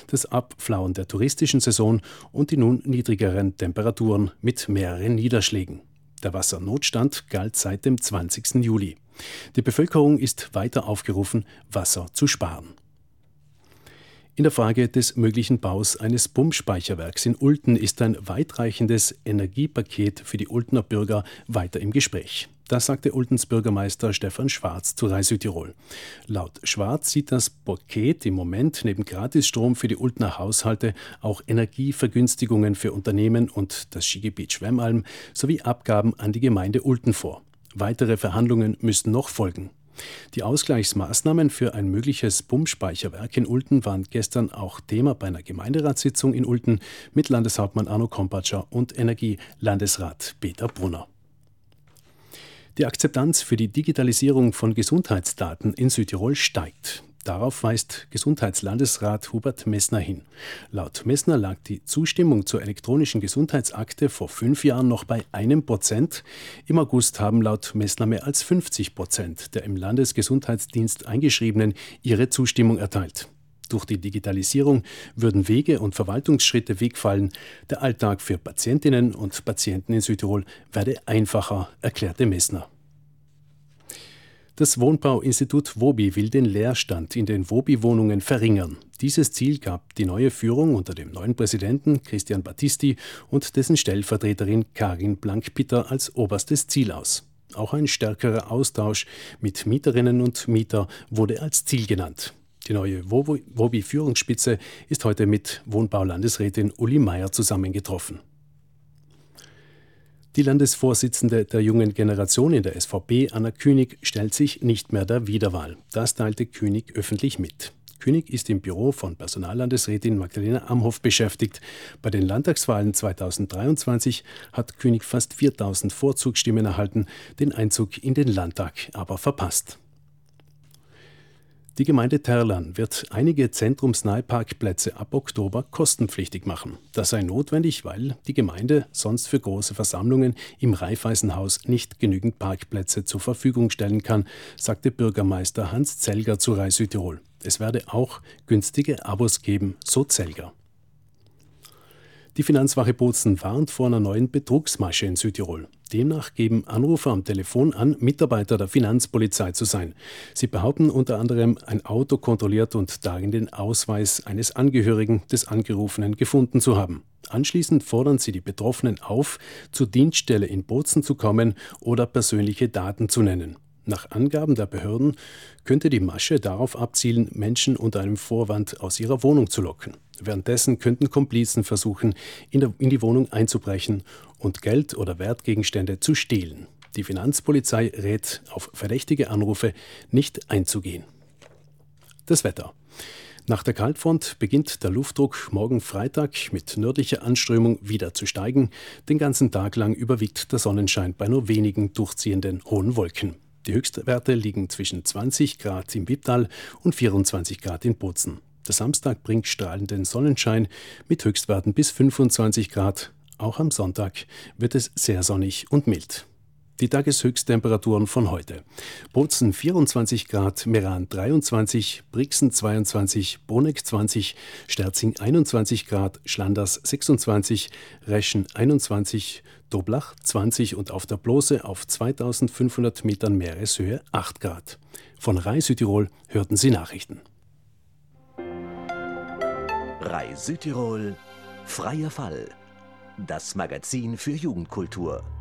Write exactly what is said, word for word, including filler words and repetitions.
das Abflauen der touristischen Saison und die nun niedrigeren Temperaturen mit mehreren Niederschlägen. Der Wassernotstand galt seit dem zwanzigsten Juli. Die Bevölkerung ist weiter aufgerufen, Wasser zu sparen. In der Frage des möglichen Baus eines Pumpspeicherwerks in Ulten ist ein weitreichendes Energiepaket für die Ultener Bürger weiter im Gespräch. Das sagte Ultens Bürgermeister Stefan Schwarz zu Rai Südtirol. Laut Schwarz sieht das Paket im Moment neben Gratisstrom für die Ultner Haushalte auch Energievergünstigungen für Unternehmen und das Skigebiet Schwemmalm sowie Abgaben an die Gemeinde Ulten vor. Weitere Verhandlungen müssten noch folgen. Die Ausgleichsmaßnahmen für ein mögliches Pumpspeicherwerk in Ulten waren gestern auch Thema bei einer Gemeinderatssitzung in Ulten mit Landeshauptmann Arno Kompatscher und Energielandesrat Peter Brunner. Die Akzeptanz für die Digitalisierung von Gesundheitsdaten in Südtirol steigt. Darauf weist Gesundheitslandesrat Hubert Messner hin. Laut Messner lag die Zustimmung zur elektronischen Gesundheitsakte vor fünf Jahren noch bei einem Prozent. Im August haben laut Messner mehr als fünfzig Prozent der im Landesgesundheitsdienst Eingeschriebenen ihre Zustimmung erteilt. Durch die Digitalisierung würden Wege und Verwaltungsschritte wegfallen. Der Alltag für Patientinnen und Patienten in Südtirol werde einfacher, erklärte Messner. Das Wohnbauinstitut WOBI will den Leerstand in den WOBI-Wohnungen verringern. Dieses Ziel gab die neue Führung unter dem neuen Präsidenten Christian Battisti und dessen Stellvertreterin Karin Blank-Pitter als oberstes Ziel aus. Auch ein stärkerer Austausch mit Mieterinnen und Mietern wurde als Ziel genannt. Die neue WOBI-Führungsspitze ist heute mit Wohnbaulandesrätin Uli Meier zusammengetroffen. Die Landesvorsitzende der jungen Generation in der S V P, Anna Künig, stellt sich nicht mehr der Wiederwahl. Das teilte Künig öffentlich mit. Künig ist im Büro von Personallandesrätin Magdalena Amhoff beschäftigt. Bei den Landtagswahlen zweitausenddreiundzwanzig hat Künig fast viertausend Vorzugsstimmen erhalten, den Einzug in den Landtag aber verpasst. Die Gemeinde Terlan wird einige zentrumsnahe Parkplätze ab Oktober kostenpflichtig machen. Das sei notwendig, weil die Gemeinde sonst für große Versammlungen im Raiffeisenhaus nicht genügend Parkplätze zur Verfügung stellen kann, sagte Bürgermeister Hans Zelger zu Rai Südtirol. Es werde auch günstige Abos geben, so Zelger. Die Finanzwache Bozen warnt vor einer neuen Betrugsmasche in Südtirol. Demnach geben Anrufer am Telefon an, Mitarbeiter der Finanzpolizei zu sein. Sie behaupten unter anderem, ein Auto kontrolliert und darin den Ausweis eines Angehörigen des Angerufenen gefunden zu haben. Anschließend fordern sie die Betroffenen auf, zur Dienststelle in Bozen zu kommen oder persönliche Daten zu nennen. Nach Angaben der Behörden könnte die Masche darauf abzielen, Menschen unter einem Vorwand aus ihrer Wohnung zu locken. Währenddessen könnten Komplizen versuchen, in, der, in die Wohnung einzubrechen und Geld oder Wertgegenstände zu stehlen. Die Finanzpolizei rät, auf verdächtige Anrufe nicht einzugehen. Das Wetter. Nach der Kaltfront beginnt der Luftdruck morgen Freitag mit nördlicher Anströmung wieder zu steigen. Den ganzen Tag lang überwiegt der Sonnenschein bei nur wenigen durchziehenden hohen Wolken. Die Höchstwerte liegen zwischen zwanzig Grad im Wipptal und vierundzwanzig Grad in Bozen. Der Samstag bringt strahlenden Sonnenschein mit Höchstwerten bis fünfundzwanzig Grad. Auch am Sonntag wird es sehr sonnig und mild. Die Tageshöchsttemperaturen von heute. Bozen vierundzwanzig Grad, Meran dreiundzwanzig, Brixen zweiundzwanzig, Bruneck zwanzig, Sterzing einundzwanzig Grad, Schlanders sechsundzwanzig, Reschen einundzwanzig, Doblach zwanzig und auf der Blose auf zweitausendfünfhundert Metern Meereshöhe acht Grad. Von Rai Südtirol hörten Sie Nachrichten. Rai Südtirol, freier Fall. Das Magazin für Jugendkultur.